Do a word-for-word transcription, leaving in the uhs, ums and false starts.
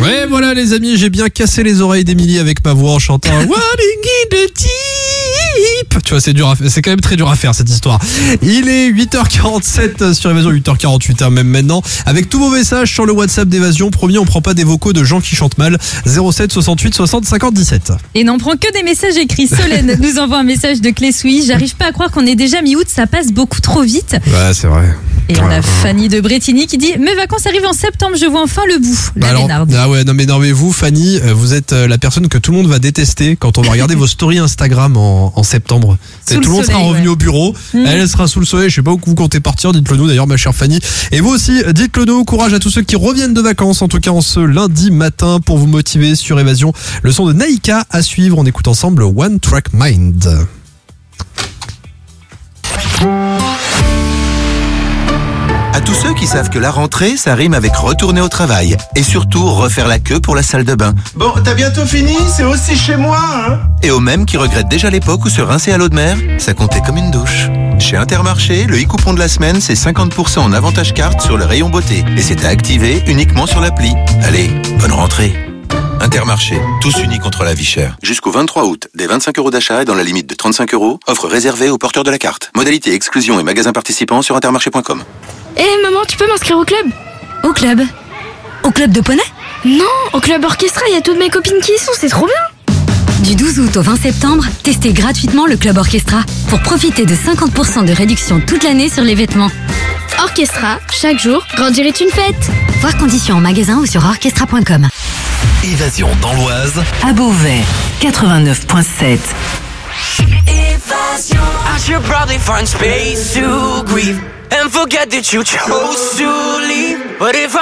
Ouais, voilà les amis, j'ai bien cassé les oreilles d'Emilie avec ma voix en chantant Walking in the deep. Tu vois, c'est dur à faire, c'est quand même très dur à faire cette histoire. Il est huit heures quarante-sept sur Évasion, huit heures quarante-huit hein, même maintenant. Avec tous vos messages sur le WhatsApp d'Évasion, promis, on prend pas des vocaux de gens qui chantent mal. zéro sept soixante-huit soixante cinquante dix-sept. Et n'en prend que des messages écrits. Solène nous envoie un message de Clé Suisse. J'arrive pas à croire qu'on est déjà mi-août, ça passe beaucoup trop vite. Ouais, c'est vrai. Et on a Fanny de Bretigny qui dit mes vacances arrivent en septembre, je vois enfin le bout. La Alors, Bénarde. ah ouais, non mais non mais vous, Fanny, vous êtes la personne que tout le monde va détester quand on va regarder vos stories Instagram en, en septembre. Sous tout le monde soleil, sera revenu ouais. au bureau, mmh. elle sera sous le soleil. Je sais pas où vous comptez partir. Dites-le nous d'ailleurs, ma chère Fanny. Et vous aussi, dites-le nous. Courage à tous ceux qui reviennent de vacances, en tout cas en ce lundi matin, pour vous motiver sur Évasion. Le son de Naïka à suivre. On écoute ensemble One Track Mind. À tous ceux qui savent que la rentrée, ça rime avec retourner au travail. Et surtout, refaire la queue pour la salle de bain. Bon, t'as bientôt fini, c'est aussi chez moi, hein. Et aux mêmes qui regrettent déjà l'époque où se rincer à l'eau de mer, ça comptait comme une douche. Chez Intermarché, le e-coupon de la semaine, c'est cinquante pour cent en avantage carte sur le rayon beauté. Et c'est à activer uniquement sur l'appli. Allez, bonne rentrée. Intermarché, tous unis contre la vie chère. Jusqu'au vingt-trois août, des vingt-cinq euros d'achat et dans la limite de trente-cinq euros, offre réservée aux porteurs de la carte. Modalité exclusion et magasins participants sur intermarché point com. Eh hey, maman, tu peux m'inscrire au club? Au club? Au club de poney? Non, au club orchestra, il y a toutes mes copines qui y sont, c'est trop bien. Du douze août au vingt septembre, testez gratuitement le club orchestra pour profiter de cinquante pour cent de réduction toute l'année sur les vêtements. Orchestra, chaque jour, grandir est une fête. Voir conditions en magasin ou sur orchestra point com. Évasion dans l'Oise, à Beauvais, quatre-vingt-neuf point sept. Évasion. I should probably find space to grieve and forget that you chose to leave. But if I